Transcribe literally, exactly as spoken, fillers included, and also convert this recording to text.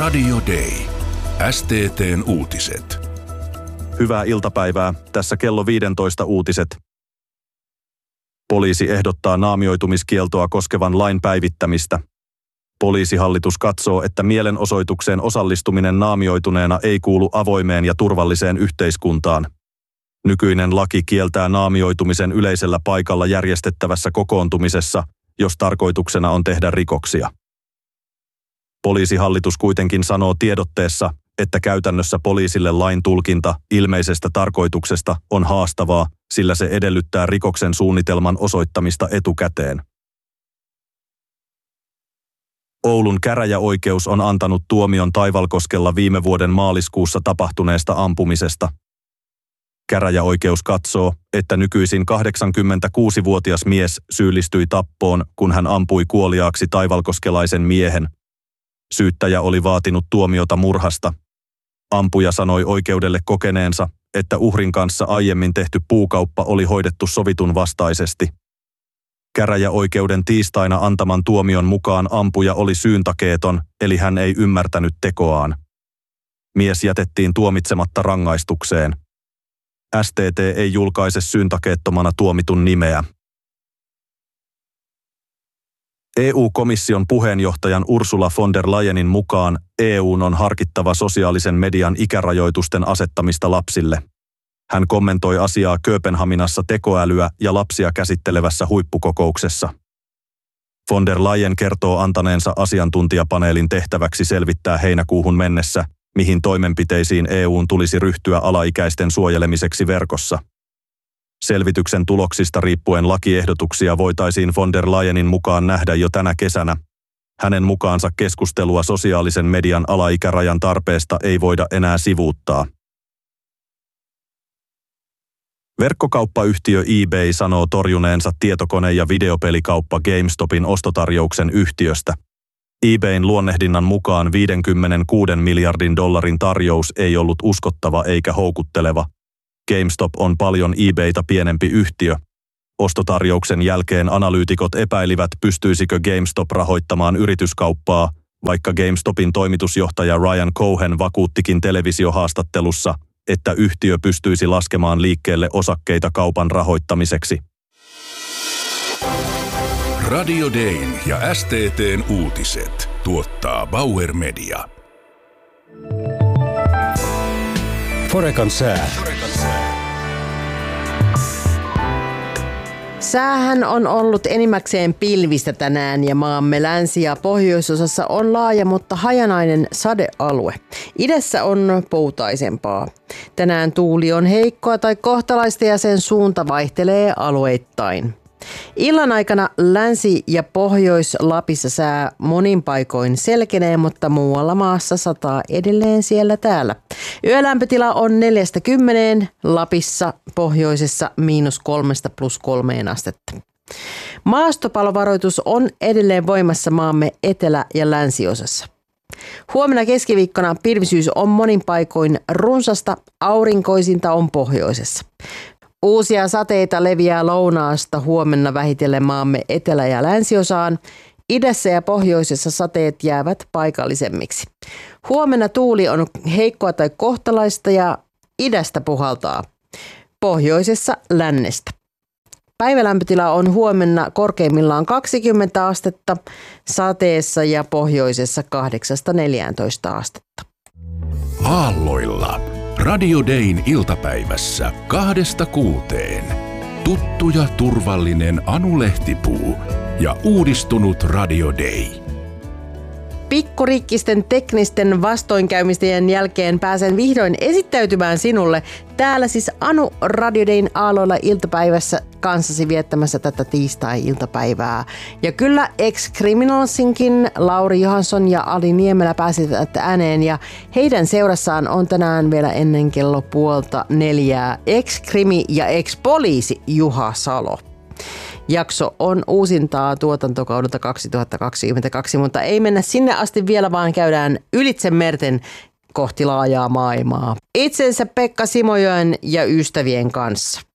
Radio Day. S T T:n uutiset. Hyvää iltapäivää. Tässä kello viisitoista uutiset. Poliisi ehdottaa naamioitumiskieltoa koskevan lain päivittämistä. Poliisihallitus katsoo, että mielenosoitukseen osallistuminen naamioituneena ei kuulu avoimeen ja turvalliseen yhteiskuntaan. Nykyinen laki kieltää naamioitumisen yleisellä paikalla järjestettävässä kokoontumisessa, jos tarkoituksena on tehdä rikoksia. Poliisihallitus kuitenkin sanoo tiedotteessa, että käytännössä poliisille lain tulkinta ilmeisestä tarkoituksesta on haastavaa, sillä se edellyttää rikoksen suunnitelman osoittamista etukäteen. Oulun käräjäoikeus on antanut tuomion Taivalkoskella viime vuoden maaliskuussa tapahtuneesta ampumisesta. Käräjäoikeus katsoo, että nykyisin kahdeksankymmentäkuusivuotias mies syyllistyi tappoon, kun hän ampui kuoliaaksi taivalkoskelaisen miehen. Syyttäjä oli vaatinut tuomiota murhasta. Ampuja sanoi oikeudelle kokeneensa, että uhrin kanssa aiemmin tehty puukauppa oli hoidettu sovitun vastaisesti. Käräjäoikeuden tiistaina antaman tuomion mukaan ampuja oli syyntakeeton, eli hän ei ymmärtänyt tekoaan. Mies jätettiin tuomitsematta rangaistukseen. S T T ei julkaise syyntakeettomana tuomitun nimeä. E U-komission puheenjohtajan Ursula von der Leyenin mukaan E U:n on harkittava sosiaalisen median ikärajoitusten asettamista lapsille. Hän kommentoi asiaa Kööpenhaminassa tekoälyä ja lapsia käsittelevässä huippukokouksessa. Von der Leyen kertoo antaneensa asiantuntijapaneelin tehtäväksi selvittää heinäkuuhun mennessä, mihin toimenpiteisiin E U:n tulisi ryhtyä alaikäisten suojelemiseksi verkossa. Selvityksen tuloksista riippuen lakiehdotuksia voitaisiin von der Leyenin mukaan nähdä jo tänä kesänä. Hänen mukaansa keskustelua sosiaalisen median alaikärajan tarpeesta ei voida enää sivuuttaa. Verkkokauppayhtiö eBay sanoo torjuneensa tietokone- ja videopelikauppa GameStopin ostotarjouksen yhtiöstä. eBayn luonnehdinnan mukaan viisikymmentäkuusi miljardin dollarin tarjous ei ollut uskottava eikä houkutteleva. GameStop on paljon eBaytä pienempi yhtiö. Ostotarjouksen jälkeen analyytikot epäilivät, pystyisikö GameStop rahoittamaan yrityskauppaa, vaikka GameStopin toimitusjohtaja Ryan Cohen vakuuttikin televisiohaastattelussa, että yhtiö pystyisi laskemaan liikkeelle osakkeita kaupan rahoittamiseksi. Radio Dayn ja S T T:n uutiset tuottaa Bauer Media. Forekan sää. Säähän on ollut enimmäkseen pilvistä tänään ja maamme länsi- ja pohjoisosassa on laaja, mutta hajanainen sadealue. Idässä on poutaisempaa. Tänään tuuli on heikkoa tai kohtalaista ja sen suunta vaihtelee alueittain. Illan aikana Länsi- ja Pohjois-Lapissa sää monin paikoin selkenee, mutta muualla maassa sataa edelleen siellä täällä. Yölämpötila on neljästä kymmeneen, Lapissa, pohjoisessa miinus kolmesta plus kolmeen astetta. Maastopalovaroitus on edelleen voimassa maamme etelä- ja länsiosassa. Huomenna keskiviikkona pilvisyys on monin paikoin runsasta, aurinkoisinta on pohjoisessa. Uusia sateita leviää lounaasta huomenna vähitellen maamme etelä- ja länsiosaan. Idässä ja pohjoisessa sateet jäävät paikallisemmiksi. Huomenna tuuli on heikkoa tai kohtalaista ja idästä puhaltaa. Pohjoisessa lännestä. Päivälämpötila on huomenna korkeimmillaan kaksikymmentä astetta, sateessa ja pohjoisessa kahdeksasta neljääntoista astetta. Aalloilla. Radio Dayn iltapäivässä kahdesta kuuteen. Tuttu ja turvallinen Anu Lehtipuu ja uudistunut Radio Day. Pikkuriikkisten teknisten vastoinkäymisten jälkeen pääsen vihdoin esittäytymään sinulle. Täällä siis Anu Radio Dayn aalloilla iltapäivässä kanssasi viettämässä tätä tiistai-iltapäivää. Ja kyllä ex-criminalsinkin Lauri Johansson ja Ali Niemelä pääsivät ääneen ja heidän seurassaan on tänään vielä ennen kello puolta neljää ex-krimi ja ex-poliisi Juha Salo. Jakso on uusintaa tuotantokaudelta kaksituhattakaksikymmentäkaksi, mutta ei mennä sinne asti vielä, vaan käydään ylitse merten kohti laajaa maailmaa. Itsensä Pekka Simojoen ja ystävien kanssa.